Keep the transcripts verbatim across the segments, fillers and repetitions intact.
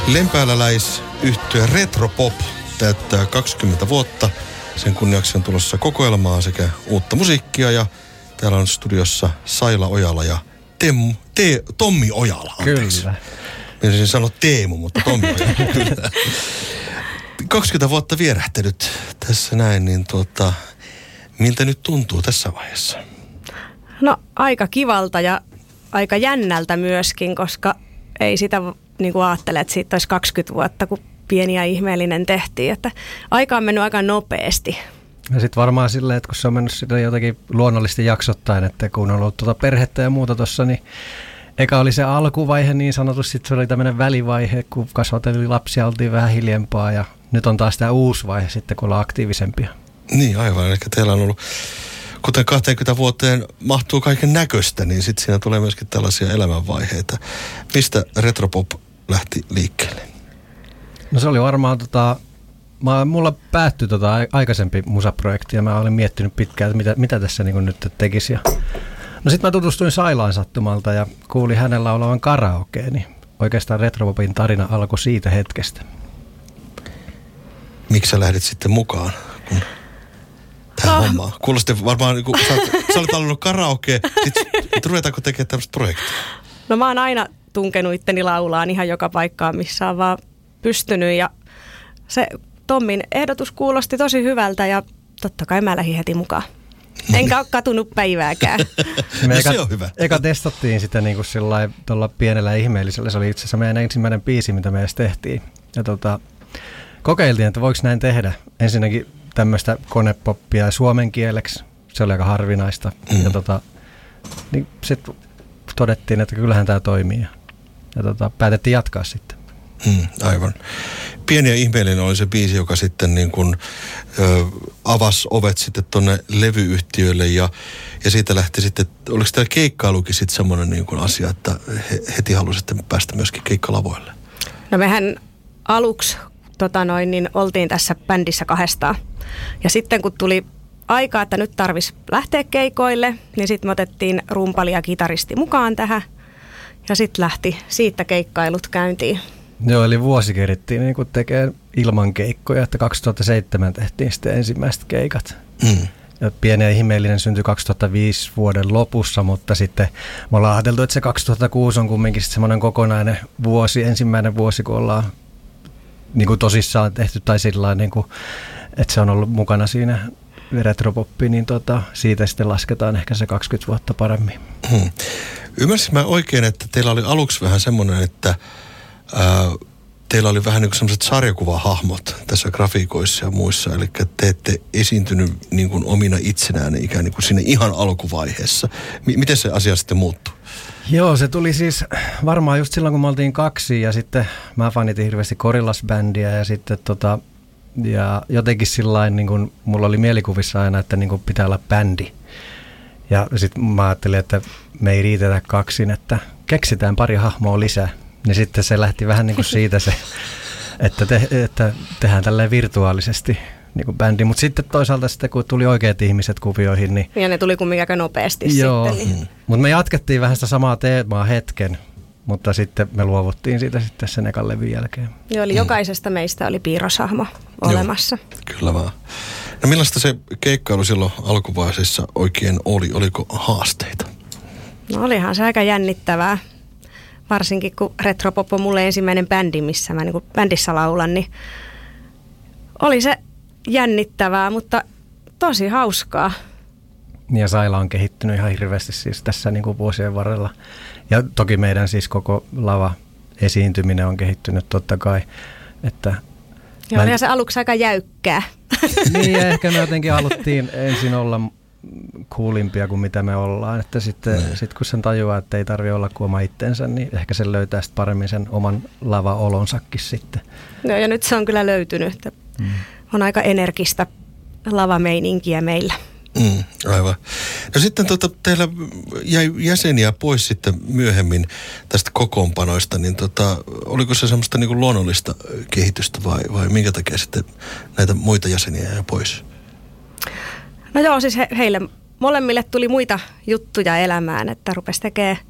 Lempääläläisyhtye Retropop täyttää kaksikymmentä vuotta. Sen kunniaksi on tulossa kokoelmaa sekä uutta musiikkia ja täällä on studiossa Saila Ojala ja Temmu, te, Tommi Ojala. Anteeksi. Kyllä. Mielisin sanoa Teemu, mutta Tommi Ojala. Kyllä. kaksikymmentä vuotta vierähtänyt tässä näin, niin tuota, miltä nyt tuntuu tässä vaiheessa? No aika kivalta ja aika jännältä myöskin, koska ei sitä niin kuin ajattele, että siitä olisi kaksikymmentä vuotta, kun pieni ja ihmeellinen tehtiin. Että aika on mennyt aika nopeasti. Ja sitten varmaan silleen, että kun se on mennyt sitä jotenkin luonnollisesti jaksottain, että kun on ollut tuota perhettä ja muuta tuossa, niin eka oli se alkuvaihe niin sanotusti, sitten se oli tämmöinen välivaihe, kun kasvateltiin lapsia, oltiin vähän hiljempaa ja nyt on taas tämä uusi vaihe sitten, kun ollaan aktiivisempia. Niin aivan, eli teillä on ollut, kuten kaksikymmentä vuoteen mahtuu kaiken näköistä, niin sitten siinä tulee myöskin tällaisia elämänvaiheita. Mistä Retropop lähti liikkeelle? No se oli varmaan, tota, mä, mulla päättyi tota aikaisempi musaprojekti ja mä olin miettinyt pitkään, että mitä, mitä tässä niin nyt tekisi. Ja no sitten mä tutustuin Sailaan sattumalta ja kuulin hänellä olevan karaokea, niin oikeastaan Retropopin tarina alkoi siitä hetkestä. Miksi sä lähdit sitten mukaan kun tähän no. hommaan? Kuulosti varmaan, kun sä, sä olet halunnut karaokea, sitten ruvetaanko tekemään tämmöistä projektia? No mä oon aina tunkenut itteni laulaan ihan joka paikkaan, missä on vaan pystynyt ja se Tommin ehdotus kuulosti tosi hyvältä ja totta kai mä lähdin heti mukaan. Enkä ole katunut päivääkään. Me no eka, se on hyvä. Eka testattiin sitä niin kuin sillain, tuolla pienellä ihmeellisellä. Se oli itse asiassa meidän ensimmäinen biisi, mitä me edes tehtiin. Ja tota, kokeiltiin, että voiko näin tehdä. Ensinnäkin tämmöistä konepoppia suomen kieleksi. Se oli aika harvinaista. Mm. Ja tota, niin sitten todettiin, että kyllähän tämä toimii. Ja, ja tota, päätettiin jatkaa sitten. Mm, aivan. Pieni ja ihmeellinen oli se biisi, joka sitten niin kuin ö, avasi ovet sitten tonne levyyhtiöille ja, ja siitä lähti sitten, oliko tämä keikkailukin sitten semmoinen niin kuin asia, että he, heti halusitte päästä myöskin keikkalavoille? No mehän aluksi tota noin, niin oltiin tässä bändissä kahdestaan ja sitten kun tuli aika, että nyt tarvisi lähteä keikoille, niin sitten me otettiin rumpali ja kitaristi mukaan tähän ja sitten lähti siitä keikkailut käyntiin. Joo, eli vuosi kerittiin niin kuin tekemään ilman keikkoja, että kaksituhattaseitsemän tehtiin sitten ensimmäiset keikat. Mm. Ja pieni ja ihmeellinen syntyi kaksituhattaviisi vuoden lopussa, mutta sitten me ollaan ajateltu, että se kaksituhattakuusi on kumminkin semmoinen kokonainen vuosi, ensimmäinen vuosi, kun ollaan niin kuin tosissaan tehty tai sillä niin kuin, että se on ollut mukana siinä retropoppi, niin tota, siitä sitten lasketaan ehkä se kaksikymmentä vuotta paremmin. Hmm. Ymmärsin mä oikein, että teillä oli aluksi vähän semmoinen, että ää, teillä oli vähän niin kuin semmoiset sarjakuvahahmot tässä grafiikoissa ja muissa, eli te ette esiintynyt niin kuin omina itsenään ikään kuin siinä ihan alkuvaiheessa. M- miten se asia sitten muuttui? Joo, se tuli siis varmaan just silloin, kun me oltiin kaksi ja sitten mä fanitin hirveästi Gorillaz-bändiä ja sitten tota, ja jotenkin sillain niin kuin mulla oli mielikuvissa aina, että niin kuin pitää olla bändi. Ja sitten mä ajattelin, että me ei riitetä kaksin, että keksitään pari hahmoa lisää. Niin sitten se lähti vähän niin kuin siitä se, että, te, että tehdään tälleen virtuaalisesti niin kuin bändi. Mutta sitten toisaalta sitten, kun tuli oikeat ihmiset kuvioihin, niin... Ja ne tuli kumminkin aika nopeasti joo, sitten. Niin. Mutta me jatkettiin vähän sitä samaa teemaa hetken, mutta sitten me luovuttiin siitä sitten sen ekan levyn jälkeen. Joo, eli mm. jokaisesta meistä oli piirroshahmo olemassa. Joo, kyllä vaan. No millaista se keikkailu silloin alkuvaiheessa oikein oli? Oliko haasteita? No olihan se aika jännittävää. Varsinkin kun Retropop on mulle ensimmäinen bändi, missä mä niin kuin bändissä laulan, niin oli se jännittävää, mutta tosi hauskaa. Ja Saila on kehittynyt ihan hirveästi siis tässä niin kuin vuosien varrella. Ja toki meidän siis koko lava-esiintyminen on kehittynyt totta kai. Että joo, olihan se aluksi aika jäykkää. Niin, ja ehkä me jotenkin haluttiin ensin olla coolimpia kuin mitä me ollaan. Että sitten sit kun sen tajuaa, että ei tarvitse olla kuin oma itsensä, niin ehkä se löytää sitten paremmin sen oman lava-olonsakin sitten. No ja nyt se on kyllä löytynyt. Että mm. on aika energistä lavameininkiä meillä. Mm, aivan. No sitten tota, teillä jäi jäseniä pois sitten myöhemmin tästä kokoonpanoista, niin tota, oliko se semmoista niin kuin luonnollista kehitystä vai, vai minkä takia sitten näitä muita jäseniä jäi pois? No joo, siis he, heille molemmille tuli muita juttuja elämään, että rupesi tekemään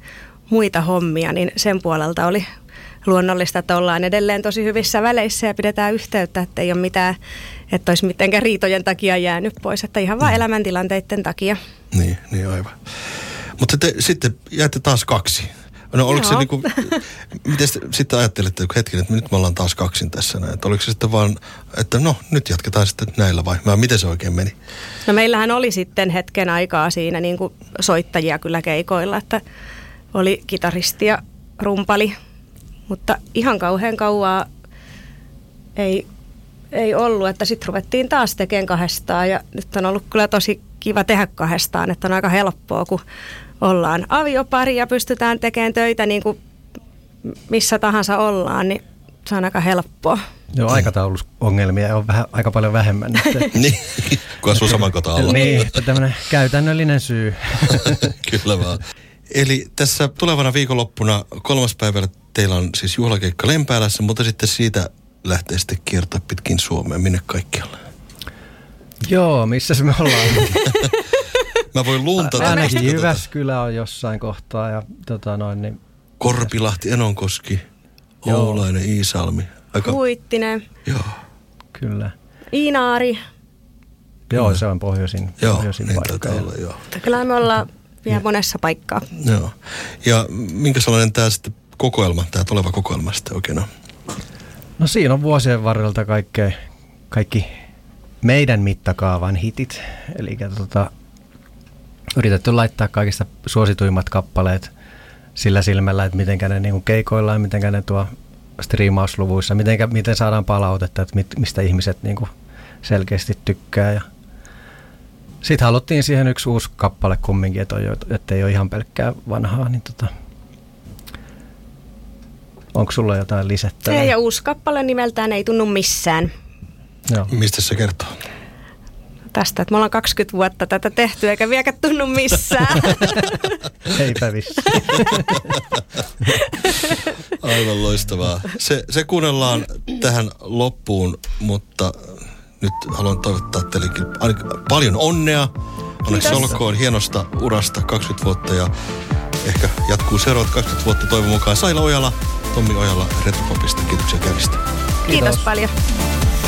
muita hommia, niin sen puolelta oli luonnollista, että ollaan edelleen tosi hyvissä väleissä ja pidetään yhteyttä, että ei ole mitään, että olisi mitenkään riitojen takia jäänyt pois, että ihan vaan elämäntilanteiden takia. Niin, niin aivan. Mutta te sitten jäätte taas kaksi. No oliko se niinku, miten sitten ajattelette, että hetken, että nyt me ollaan taas kaksin tässä näin, että oliko se sitten vaan, että no nyt jatketaan sitten näillä vai, vai miten se oikein meni? No meillähän oli sitten hetken aikaa siinä niin kuin soittajia kyllä keikoilla, että oli kitaristi ja rumpali, mutta ihan kauhean kauaa ei, ei ollut, että sitten ruvettiin taas tekemään kahdestaan ja nyt on ollut kyllä tosi kiva tehdä kahdestaan, että on aika helppoa, kun ollaan aviopari ja pystytään tekemään töitä niin kuin missä tahansa ollaan, niin se on aika helppoa. Joo, aikataulusongelmia on vähän, aika paljon vähemmän. Niin, kun asuu saman kota alla. Niin, tämmöinen käytännöllinen syy. Kyllä vaan. Eli tässä tulevana viikonloppuna kolmas päivällä teillä on siis juhlakeikka Lempäälässä, mutta sitten siitä lähtee sitten kiertoa pitkin Suomea, minne kaikkialle? Joo, missä me ollaan? Mä voin luuntata. Ainakin Jyväskylä on jossain kohtaa ja tota noin niin. Korpilahti, Enonkoski, Oulainen, Iisalmi. Aika... Huittinen. Joo. Kyllä. Iinaari. Joo, mm. se on pohjoisin, joo, pohjoisin niin paikka. Olla, joo. Kyllä me ollaan vielä monessa paikkaa. Joo. Ja minkä sellainen tämä sitten kokoelma, tämä tuleva kokoelma sitten oikein on? No siinä on vuosien varrelta kaikkea, kaikki meidän mittakaavan hitit. Eli tota, yritetty laittaa kaikista suosituimmat kappaleet sillä silmällä, että miten ne niin keikoillaan, miten ne tuo striimausluvuissa, miten, miten saadaan palautetta, että mit, mistä ihmiset niin kuin selkeästi tykkää. Ja sitten haluttiin siihen yksi uusi kappale kumminkin, että, että ei ole ihan pelkkää vanhaa. Niin tota, onko sulla jotain lisättävää? Ei, ja uusi kappale nimeltään Ei tunnu missään. Joo. Mistä se kertoo? Tästä, että me ollaan kaksikymmentä vuotta tätä tehty, eikä vieläkään tunnu missään. Eipä vissi. Aivan loistavaa. Se, se kuunnellaan tähän loppuun, mutta nyt haluan toivottaa teillekin paljon onnea. Onneksi olkoon hienosta urasta kaksikymmentä vuotta ja ehkä jatkuu seuraavat kaksikymmentä vuotta toivon mukaan. Saila Ojala, Tommi Ojala Retropopista. Kiitoksia kävistä. Kiitos, Kiitos paljon.